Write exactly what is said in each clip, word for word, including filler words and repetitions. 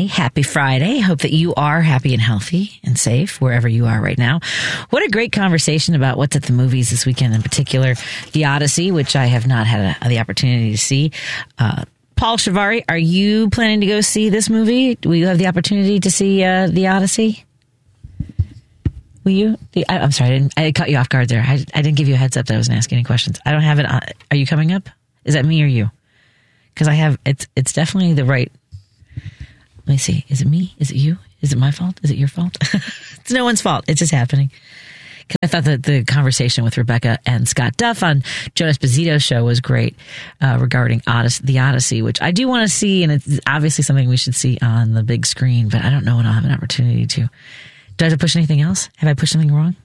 Friday. Happy Friday. Hope that you are happy and healthy and safe wherever you are right now. What a great conversation about what's at the movies this weekend, in particular, The Odyssey, which I have not had a, the opportunity to see. Uh, Paul Shivari, are you planning to go see this movie? Will you have the opportunity to see uh, The Odyssey? Will you? I, I'm sorry, I, didn't, I caught you off guard there. I, I didn't give you a heads up that I wasn't asking any questions. I don't have it on. Are you coming up? Is that me or you? Because I have, it's it's definitely the right. Let me see. Is it me? Is it you? Is it my fault? Is it your fault? It's no one's fault. It's just happening. Because I thought that the conversation with Rebecca and Scott Duff on Joe Esposito's show was great uh, regarding Odyssey, The Odyssey, which I do want to see, and it's obviously something we should see on the big screen, but I don't know when I'll have an opportunity to. Do I have to push anything else? Have I pushed something wrong?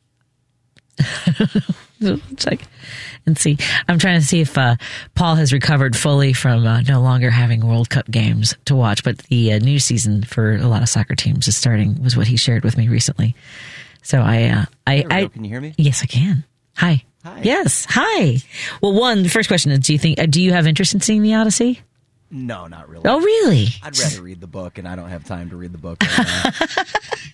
Check and see. I'm trying to see if uh, Paul has recovered fully from uh, no longer having World Cup games to watch, but the uh, new season for a lot of soccer teams is starting, was what he shared with me recently. So I, uh, I, I, can you hear me? Yes, I can. Hi. Hi. Yes. Hi. Well, one, the first question is, do you think, uh, do you have interest in seeing The Odyssey? No, not really. Oh, really? I'd rather read the book, and I don't have time to read the book right now.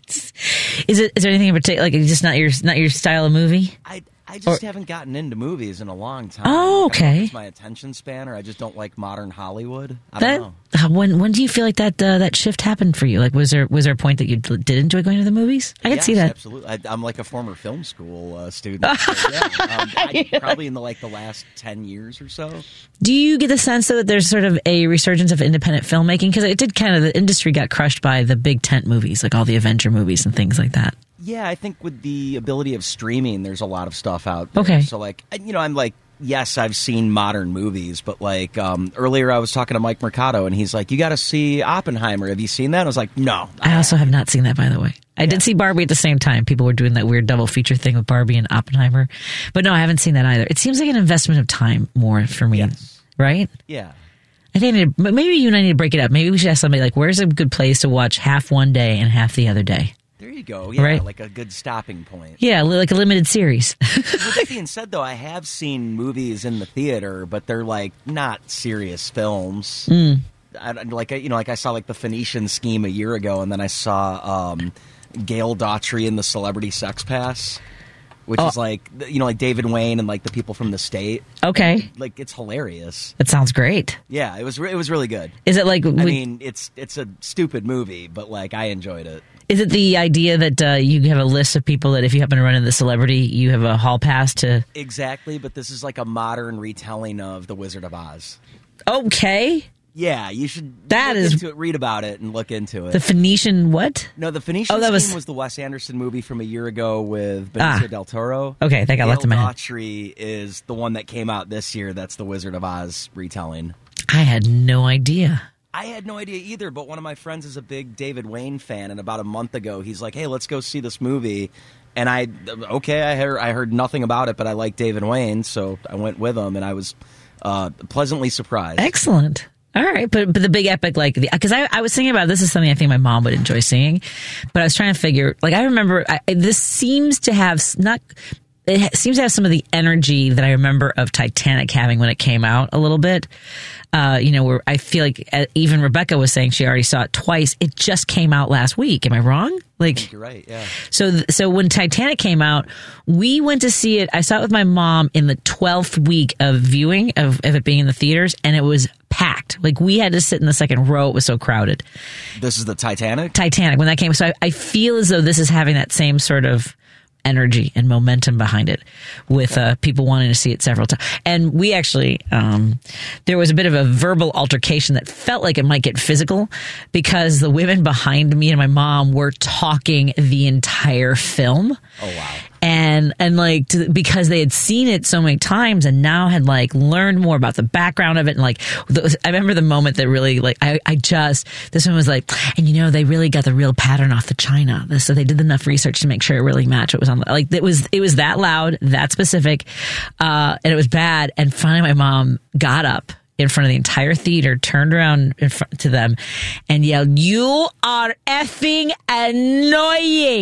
Is it? Is there anything in particular? Like, it's just not your not your style of movie? I I just Or- haven't gotten into movies in a long time. Oh, Like, I don't know if okay. it's my attention span, or I just don't like modern Hollywood. I That don't know. uh, when when do you feel like that uh, that shift happened for you? Like, was there was there a point that you d- did enjoy going to the movies? I could Yes, see that. Absolutely. I, I'm like a former film school uh, student. So, yeah, um, I, probably in the like the last ten years or so. Do you get the sense though that there's sort of a resurgence of independent filmmaking? Because it did kind of, the industry got crushed by the big tent movies, like all the Avenger movies and things like that. Yeah, I think with the ability of streaming, there's a lot of stuff out there. Okay. So, like, you know, I'm like, yes, I've seen modern movies, but like um, earlier I was talking to Mike Mercado, and he's like, you got to see Oppenheimer. Have you seen that? I was like, no. I also have not seen that, by the way. I did see Barbie at the same time. People were doing that weird double feature thing with Barbie and Oppenheimer. But no, I haven't seen that either. It seems like an investment of time more for me, Yes. right? Yeah. I think I need to, maybe you and I need to break it up. Maybe we should ask somebody like, where's a good place to watch half one day and half the other day? There you go. Yeah, Right. like a good stopping point. Yeah, li- like a limited series. With that being said, though, I have seen movies in the theater, but they're like not serious films. Mm. I, like you know, like I saw like the Phoenician Scheme a year ago, and then I saw um, Gail Daughtry in the Celebrity Sex Pass, which Oh. is like you know, like David Wayne and like the people from The State. Okay. Like it's hilarious. That sounds great. Yeah, it was. Re- it was really good. Is it like, I we- mean, it's it's a stupid movie, but like I enjoyed it. is it the idea that uh, you have a list of people that if you happen to run into the celebrity, you have a hall pass to? Exactly, but this is like a modern retelling of The Wizard of Oz. Okay. Yeah, you should That look is- into it, read about it, and look into it. The Phoenician what? no, the Phoenician Oh, that Scheme was- was... the Wes Anderson movie from a year ago with Benicio Ah. del Toro. Okay, that got Gail left in my head. Daughtry is the one that came out this year. That's the Wizard of Oz retelling. I had no idea. I had no idea either, but one of my friends is a big David Wayne fan, and about a month ago, he's like, "Hey, let's go see this movie." And I, okay, I heard, I heard nothing about it, but I like David Wayne, so I went with him, and I was uh, pleasantly surprised. Excellent. All right, but but the big epic, like, because I, I was thinking about this is something I think my mom would enjoy seeing, but I was trying to figure, like, I remember I, this seems to have s- not, it ha- seems to have some of the energy that I remember of Titanic having when it came out a little bit. Uh, you know, where I feel like uh, even Rebecca was saying she already saw it twice. It just came out last week. Am I wrong? Like, You're right, yeah. So, th- so when Titanic came out, we went to see it. I saw it with my mom in the twelfth week of viewing of, of it being in the theaters, and it was packed. Like, we had to sit in the second row. It was so crowded. This is the Titanic? Titanic, when that came. So I, I feel as though this is having that same sort of energy and momentum behind it with uh, people wanting to see it several times. And we actually, um, there was a bit of a verbal altercation that felt like it might get physical because the women behind me and my mom were talking the entire film. Oh, wow. And, and like, to, because they had seen it so many times and now had like learned more about the background of it. And like, the, I remember the moment that really like, I, I just, this one was like, and you know, they really got the real pattern off the china. So they did enough research to make sure it really matched what was on the, like, it was, it was that loud, that specific, uh, and it was bad. And finally my mom got up in front of the entire theater, turned around in front to them and yelled, "You are effing annoying."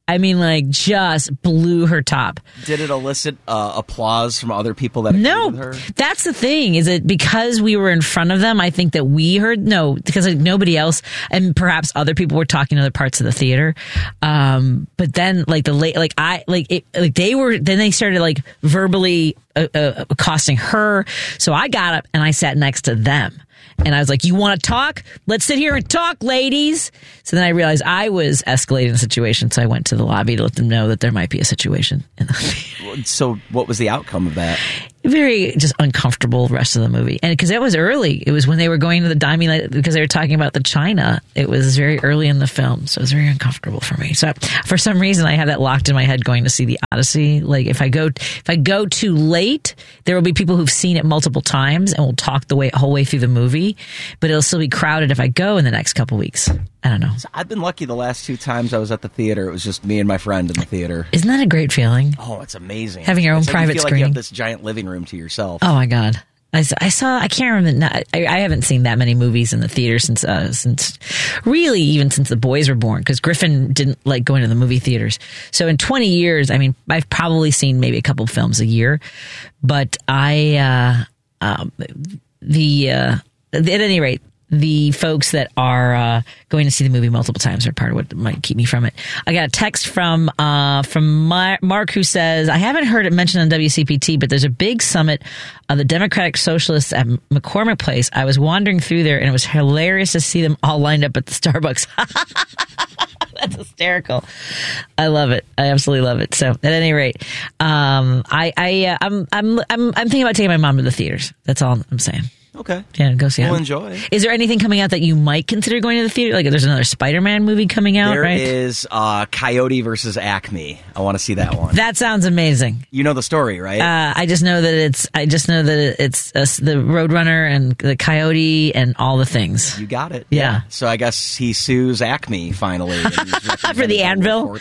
I mean, like, just blew her top. Did it elicit uh, applause from other people that agreed No, with her? That's the thing. Is it because we were in front of them? I think that we heard no, because like, nobody else, and perhaps other people were talking to other parts of the theater. Um, but then, like the late, like I, like it, like they were. Then they started like verbally uh, uh, accosting her. So I got up and I sat next to them. And I was like, you want to talk? Let's sit here and talk, ladies. So then I realized I was escalating the situation. So I went to the lobby to let them know that there might be a situation in the theater. So what was the outcome of that? Very just uncomfortable rest of the movie. And because it was early. It was when they were going to the Diamond Light, because they were talking about the China. It was very early in the film. So it was very uncomfortable for me. So for some reason, I have that locked in my head going to see the Odyssey. Like if I go, if I go too late, there will be people who've seen it multiple times and will talk the way, whole way through the movie, but it'll still be crowded if I go in the next couple weeks. I don't know. So I've been lucky the last two times I was at the theater. It was just me and my friend in the theater. Isn't that a great feeling? Oh, it's amazing. Having your own it's like private you feel screening. Like you have this giant living room to yourself. Oh my God. I saw, I saw, I can't remember, I, I haven't seen that many movies in the theater since, uh, since, really even since the boys were born, because Griffin didn't like going to the movie theaters. So in twenty years, I mean, I've probably seen maybe a couple of films a year, but I, uh, um, the, uh, at any rate, the folks that are uh, going to see the movie multiple times are part of what might keep me from it. I got a text from uh, from my, Mark who says, I haven't heard it mentioned on W C P T, but there's a big summit of the Democratic Socialists at McCormick Place. I was wandering through there, and it was hilarious to see them all lined up at the Starbucks. That's hysterical. I love it. I absolutely love it. So, at any rate, um, I, I, uh, I'm, I'm, I'm, I'm thinking about taking my mom to the theaters. That's all I'm saying. Okay. Yeah, go see it. We'll enjoy. Is there anything coming out that you might consider going to the theater? Like, there's another Spider-Man movie coming out, There right? There is uh, Coyote versus Acme. I want to see that one. That sounds amazing. You know the story, right? Uh, I just know that it's. I just know that it's uh, the Roadrunner and the Coyote and all the things. You got it. Yeah. yeah. So I guess he sues Acme finally for the anvil.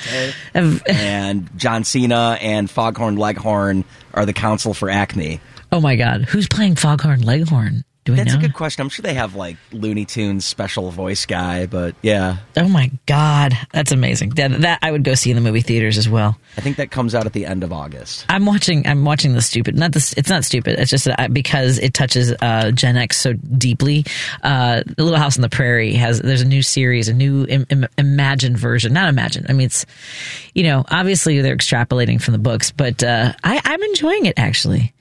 And John Cena and Foghorn Leghorn are the counsel for Acme. Oh my God, who's playing Foghorn Leghorn? Do we That's know? a good question. I'm sure they have like Looney Tunes special voice guy, but yeah. Oh my God, that's amazing. That, that I would go see in the movie theaters as well. I think that comes out at the end of August. I'm watching. I'm watching the stupid. Not this. It's not stupid. It's just that I, because it touches uh, Gen X so deeply. Uh, the Little House on the Prairie has. There's a new series, a new Im, Im, imagined version. Not imagined. I mean, it's, you know, obviously they're extrapolating from the books, but uh, I, I'm enjoying it actually.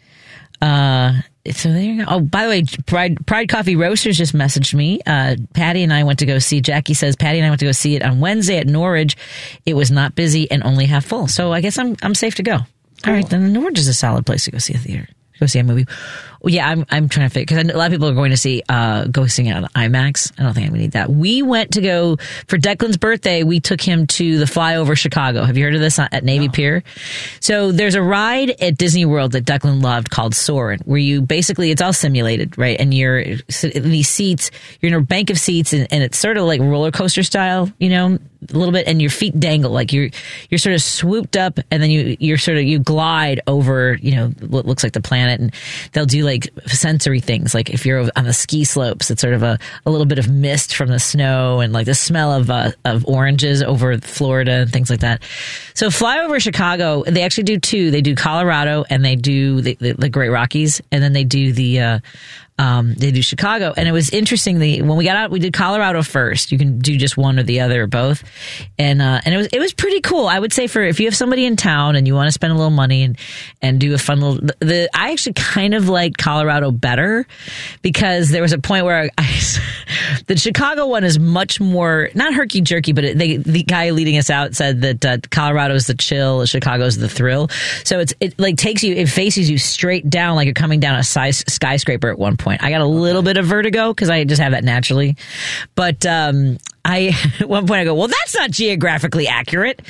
Uh, so there you go. Oh, by the way, Pride, Pride Coffee Roasters just messaged me. Uh, Patty and I went to go see, Jackie says, Patty and I went to go see it on Wednesday at Norridge. It was not busy and only half full. So I guess I'm, I'm safe to go. Cool. All right. Then Norridge is a solid place to go see a theater. Go see a movie. Well, yeah, I'm I'm trying to figure, because a lot of people are going to see uh go seeing it on IMAX. I don't think I'm gonna need that. We went to go for Declan's birthday. We took him to the Flyover Chicago. Have you heard of this at Navy no. Pier? So there's a ride at Disney World that Declan loved called Soarin', where you basically, it's all simulated, right? And you're in these seats. You're in a bank of seats, and, and it's sort of like roller coaster style, you know, a little bit, and your feet dangle, like you're you're sort of swooped up, and then you you're sort of you glide over, you know, what looks like the planet, and they'll do like sensory things, like if you're on the ski slopes, it's sort of a, a little bit of mist from the snow, and like the smell of uh, of oranges over Florida and things like that. So fly over Chicago. They actually do two. They do Colorado, and they do the, the, the Great Rockies, and then they do the. Uh, Um, they do Chicago. And it was interesting. The, when we got out, we did Colorado first. You can do just one or the other or both. And, uh, and it was, it was pretty cool. I would say for, if you have somebody in town and you want to spend a little money and, and do a fun little, the, the I actually kind of liked Colorado better, because there was a point where I, the Chicago one is much more, not herky jerky, but it, they, the guy leading us out said that, uh, Colorado is the chill, Chicago is the thrill. So it's, it like takes you, it faces you straight down like you're coming down a size, skyscraper at one point. I got a little bit of vertigo because I just have that naturally. But um, I at one point I go, well, that's not geographically accurate.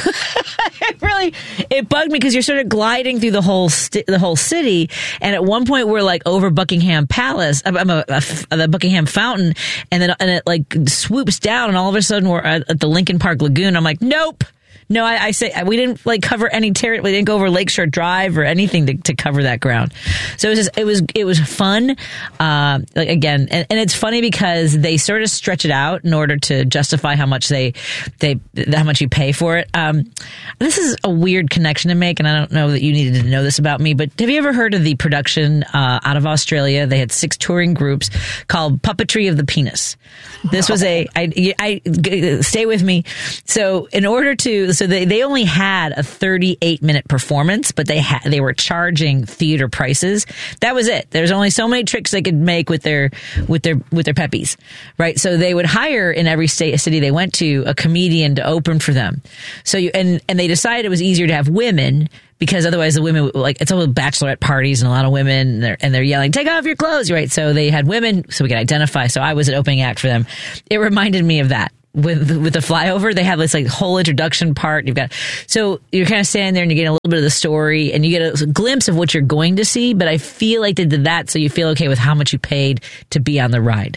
It really, it bugged me because you're sort of gliding through the whole sti- the whole city. And at one point we're like over Buckingham Palace, I'm a, a, a, the Buckingham Fountain, and then and it like swoops down, and all of a sudden we're at, at the Lincoln Park Lagoon. I'm like, nope. No, I, I say we didn't like cover any territory. We didn't go over Lakeshore Drive or anything to, to cover that ground. So it was just, it was it was fun. Uh, like again, and, and it's funny because they sort of stretch it out in order to justify how much they they how much you pay for it. Um, this is a weird connection to make, and I don't know that you needed to know this about me. But have you ever heard of the production uh, out of Australia? They had six touring groups called Puppetry of the Penis. This was a I, I stay with me. So in order to So they, they only had a thirty-eight minute performance, but they had they were charging theater prices. That was it. There's only so many tricks they could make with their with their with their peppies, right? So they would hire in every state city they went to a comedian to open for them. So you and and they decided it was easier to have women. Because otherwise the women, like, it's all bachelorette parties and a lot of women, and they're, and they're yelling, take off your clothes, right? So they had women so we could identify. So I was an opening act for them. It reminded me of that. With with the flyover, they have this like whole introduction part. You've got, so you're kind of standing there and you get a little bit of the story and you get a glimpse of what you're going to see. But I feel like they did that so you feel okay with how much you paid to be on the ride.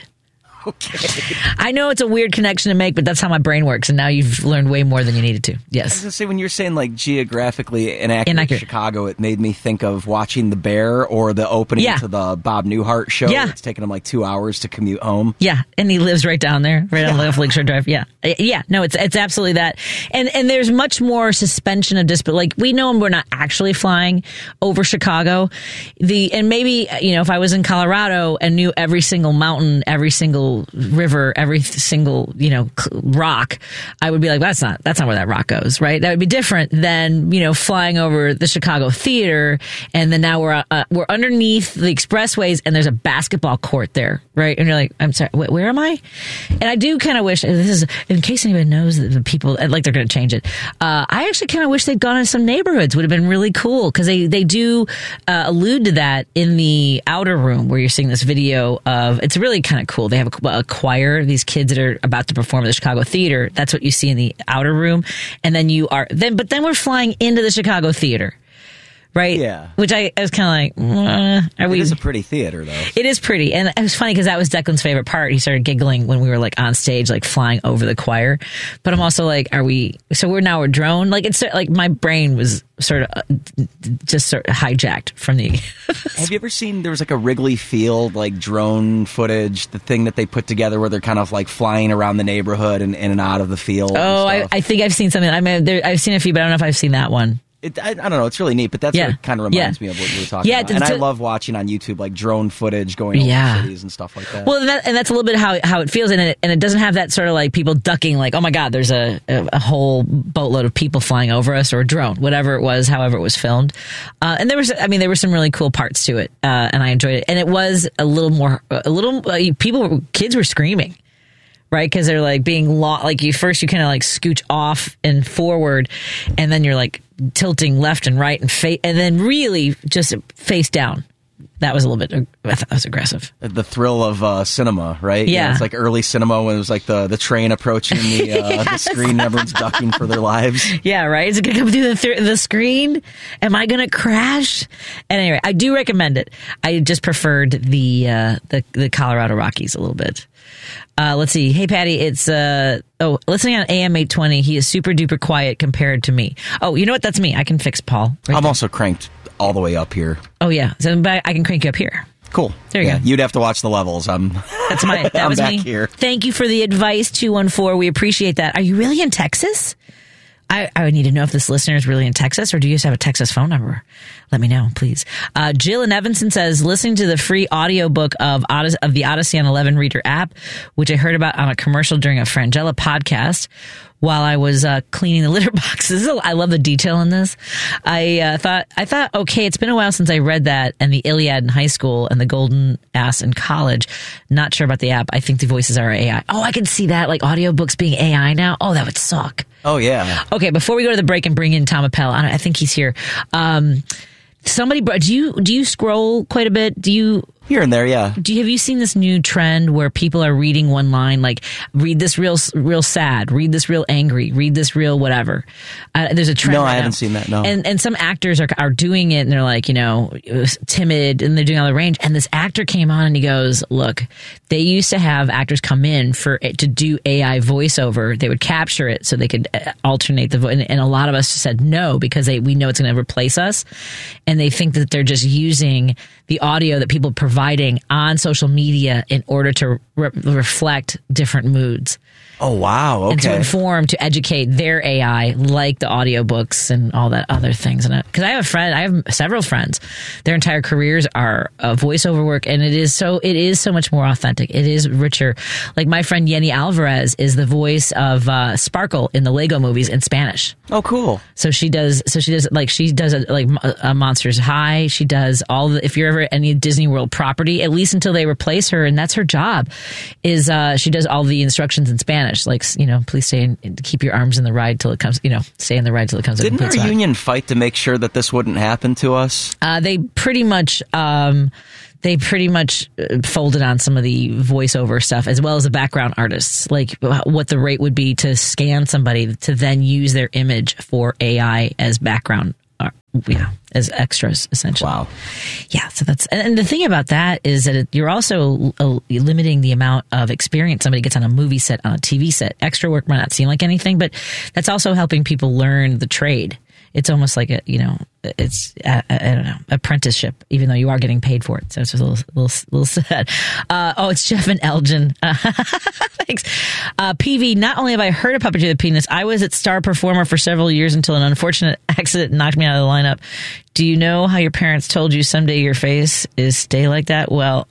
Okay. I know it's a weird connection to make, but that's how my brain works. And now you've learned way more than you needed to. Yes. I was going to say, when you're saying like geographically inaccurate, Inaccurate. Chicago, it made me think of watching The Bear or the opening Yeah. to the Bob Newhart show. Yeah. It's taken him like two hours to commute home. Yeah, and he lives right down there, right on Lake Lakeshore Drive. Yeah, yeah. No, it's it's absolutely that, and and there's much more suspension of disbelief. Like we know we're not actually flying over Chicago, the and maybe you know if I was in Colorado and knew every single mountain, every single river, every single you know rock, I would be like, that's not that's not where that rock goes, right? That would be different than you know flying over the Chicago Theater, and then now we're uh, we're underneath the expressways, and there's a basketball court there, right? And you're like, I'm sorry, wh- where am I? And I do kind of wish, this is, in case anybody knows that the people, like they're going to change it, uh, I actually kind of wish they'd gone in some neighborhoods. Would have been really cool, because they, they do uh, allude to that in the outer room where you're seeing this video of, it's really kind of cool. They have a, a choir, these kids that are about to perform at the Chicago Theater. That's what you see in the outer room. And then you are, then, but then we're flying into the Chicago Theater. Right? Yeah. Which I, I was kind of like, uh, are we? It is a pretty theater, though. It is pretty. And it was funny because that was Declan's favorite part. He started giggling when we were like on stage, like flying over the choir. But I'm also like, are we, so we're now a drone? Like it's like my brain was sort of uh, just sort of hijacked from the. Have you ever seen, there was like a Wrigley Field, like drone footage, the thing that they put together where they're kind of like flying around the neighborhood and in and out of the field? Oh, I, I think I've seen something. I mean, there, I've seen a few, but I don't know if I've seen that one. It, I, I don't know. It's really neat, but that's Yeah. what kind of reminds Yeah. me of what you were talking Yeah, about. to- And I to- love watching on YouTube like drone footage going over Yeah. cities and stuff like that. Well, and, that, and that's a little bit how how it feels, and it and it doesn't have that sort of like people ducking, like, oh my god, there's a a, a whole boatload of people flying over us, or a drone, whatever it was, however it was filmed. Uh, and there was, I mean, there were some really cool parts to it, uh, and I enjoyed it. And it was a little more, a little uh, people, kids were screaming. Right, because they're like being lo- like you first you kind of like scooch off and forward, and then you're like tilting left and right and fa- and then really just face down. That was a little bit. I thought that was aggressive. The thrill of uh, cinema, right? Yeah. You know, it's like early cinema when it was like the, the train approaching the, uh, Yes. the screen and everyone's ducking for their lives. Yeah, right. Is it gonna come through the th- the screen? Am I gonna crash? And anyway, I do recommend it. I just preferred the uh, the the Colorado Rockies a little bit. Uh, let's see. Hey, Patty, it's, uh, oh, listening on A M eight twenty. He is super duper quiet compared to me. Oh, you know what? That's me. I can fix Paul. Right I'm there. also cranked all the way up here. Oh, yeah. So but I can crank you up here. Cool. There you yeah, go. You'd have to watch the levels. I'm. That's my, that I'm was back me. here. Thank you for the advice, two one four. We appreciate that. Are you really in Texas? I, I would need to know if this listener is really in Texas, or do you just have a Texas phone number? Let me know, please. Uh, Jill in Evanston says, listening to the free audiobook of, Odys- of the Odyssey on eleven Reader app, which I heard about on a commercial during a Frangella podcast while I was uh, cleaning the litter boxes. I love the detail in this. I uh, thought, I thought, okay, it's been a while since I read that, and the Iliad in high school and the Golden Ass in college. Not sure about the app. I think the voices are A I. Oh, I can see that, like audiobooks being A I now. Oh, that would suck. Oh, yeah. Okay, before we go to the break and bring in Tom Appel, I think he's here. Um, somebody, do you do you scroll quite a bit? Do you Here and there, yeah. Do you, have you seen this new trend where people are reading one line, like read this real, real sad, read this real angry, read this real whatever? Uh, there's a trend. No, right I haven't now. seen that. No. And and some actors are are doing it, and they're like, you know, timid, and they're doing all the range. And this actor came on, and he goes, "Look, they used to have actors come in for it to do A I voiceover. They would capture it so they could alternate the voice, and, and a lot of us said no because they we know it's going to replace us, and they think that they're just using the audio that people are providing on social media in order to re- reflect different moods." Oh, wow. Okay. And to inform, to educate their A I, like the audiobooks and all that other things. And because I have a friend, I have several friends, their entire careers are uh, voiceover work, and it is so it is so much more authentic. It is richer. Like my friend Yenny Alvarez is the voice of uh, Sparkle in the Lego movies in Spanish. Oh, cool. So she does. So she does like she does a, like a Monsters High. She does all the. If you're ever at any Disney World property, at least until they replace her, and that's her job, is uh, she does all the instructions in Spanish. Like, you know, please stay in, keep your arms in the ride till it comes. You know, stay in the ride till it comes. Didn't our union fight to make sure that this wouldn't happen to us? Uh, they pretty much. Um, They pretty much folded on some of the voiceover stuff as well as the background artists, like what the rate would be to scan somebody to then use their image for A I as background, uh, yeah, as extras, essentially. Wow. Yeah, so that's, and the thing about that is that it, you're also uh, limiting the amount of experience somebody gets on a movie set, on a T V set. Extra work might not seem like anything, but that's also helping people learn the trade. It's almost like a, you know, it's, I, I don't know, apprenticeship, even though you are getting paid for it. So it's a little, little, little sad. Uh, oh, it's Jeff and Elgin. Uh, thanks. Uh, P V, not only have I heard of Puppetry of the Penis, I was at Star Performer for several years until an unfortunate accident knocked me out of the lineup. Do you know how your parents told you someday your face is stay like that? Well,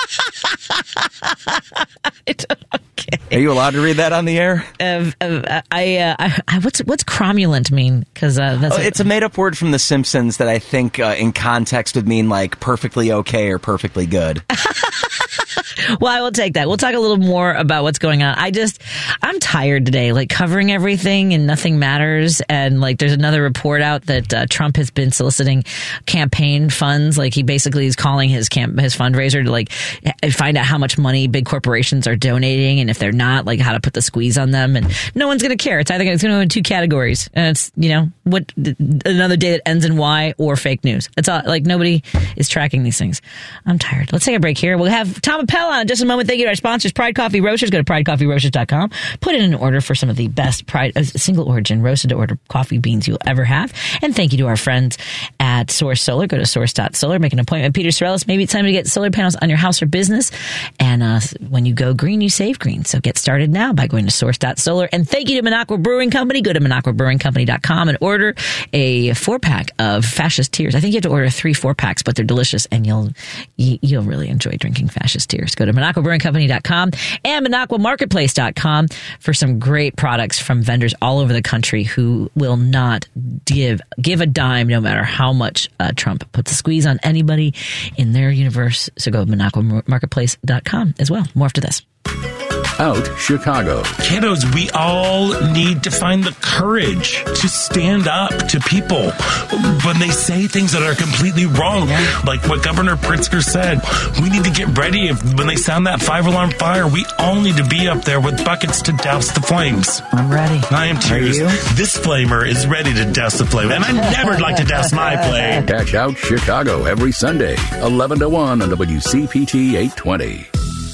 okay. Are you allowed to read that on the air? Uh, uh, I, uh, I, I, what's what's cromulent mean? Because uh, that's oh, a, it's a made up word from The Simpsons that I think uh, in context would mean like perfectly okay or perfectly good. Well, I will take that. We'll talk a little more about what's going on. I just, I'm tired today, like covering everything and nothing matters. And like, there's another report out that uh, Trump has been soliciting campaign funds. Like he basically is calling his camp, his fundraiser to like find out how much money big corporations are donating. And if they're not, like how to put the squeeze on them. And no one's going to care. It's either it's going to go in two categories. And it's, you know, what another day that ends in Y or fake news. It's all like nobody is tracking these things. I'm tired. Let's take a break here. We'll have Tom Appel on in just a moment. Thank you to our sponsors, Pride Coffee Roasters. Go to pride coffee roasters dot com. Put in an order for some of the best Pride uh, single origin roasted to order coffee beans you'll ever have. And thank you to our friends at Source Solar. Go to source dot solar. Make an appointment. Peter Sorellis. Maybe it's time to get solar panels on your house or business. And uh, when you go green, you save green. So get started now by going to source dot solar. And thank you to Minocqua Brewing Company. Go to minocqua brewing company dot com and order a four pack of Fascist Tears. I think you have to order three four packs, but they're delicious, and you'll you'll really enjoy drinking Fascist Tears. Go to minocqua brewing company dot com and minocqua marketplace dot com for some great products from vendors all over the country who will not give give a dime no matter how much uh, Trump puts a squeeze on anybody in their universe. So go to minocqua marketplace dot com as well. More after this. Out Chicago. Kiddos, we all need to find the courage to stand up to people when they say things that are completely wrong. Like what Governor Pritzker said, we need to get ready. If, when they sound that five-alarm fire, we all need to be up there with buckets to douse the flames. I'm ready. I am too. This flamer is ready to douse the flame, and I never like to douse my flame. Catch Out Chicago every Sunday, eleven to one on W C P T eight twenty.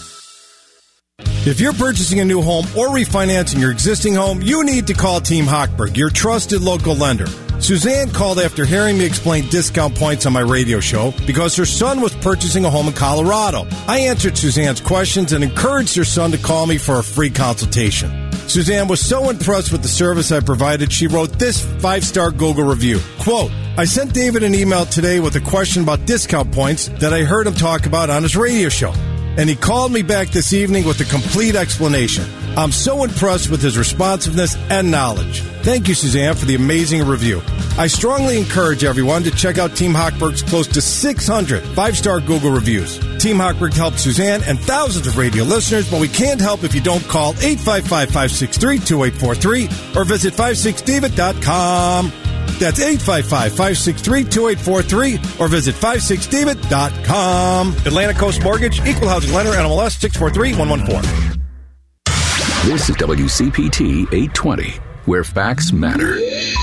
If you're purchasing a new home or refinancing your existing home, you need to call Team Hochberg, your trusted local lender. Suzanne called after hearing me explain discount points on my radio show because her son was purchasing a home in Colorado. I answered Suzanne's questions and encouraged her son to call me for a free consultation. Suzanne was so impressed with the service I provided, she wrote this five-star Google review. Quote, I sent David an email today with a question about discount points that I heard him talk about on his radio show. And he called me back this evening with a complete explanation. I'm so impressed with his responsiveness and knowledge. Thank you, Suzanne, for the amazing review. I strongly encourage everyone to check out Team Hochberg's close to six hundred five-star Google reviews. Team Hochberg helped Suzanne and thousands of radio listeners, but we can't help if you don't call eight five five, five six three, two eight four three or visit five six david dot com. That's eight five five, five six three, two eight four three or visit five six david dot com. Atlantic Coast Mortgage, Equal Housing Lender, N M L S six four three one one four. This is W C P T eight twenty, where facts matter.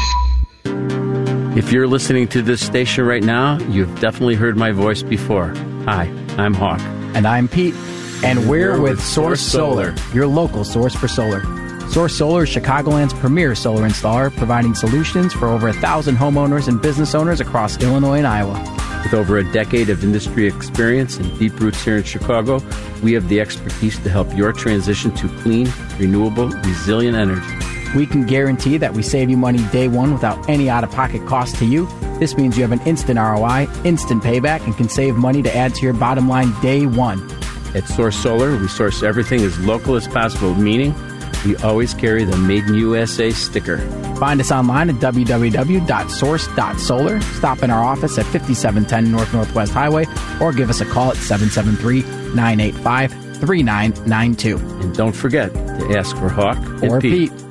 If you're listening to this station right now, you've definitely heard my voice before. Hi, I'm Hawk. And I'm Pete. And we're with Source Solar, your local source for solar. Source Solar is Chicagoland's premier solar installer, providing solutions for over a thousand homeowners and business owners across Illinois and Iowa. With over a decade of industry experience and deep roots here in Chicago, we have the expertise to help your transition to clean, renewable, resilient energy. We can guarantee that we save you money day one without any out-of-pocket cost to you. This means you have an instant R O I, instant payback, and can save money to add to your bottom line day one. At Source Solar, we source everything as local as possible, meaning we always carry the Made in U S A sticker. Find us online at w w w dot source dot solar. Stop in our office at fifty-seven ten North Northwest Highway or give us a call at seven seven three, nine eight five, three nine nine two. And don't forget to ask for Hawk and or Pete. Pete.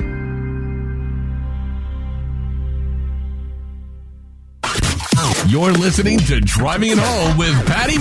You're listening to Driving It Home with Patty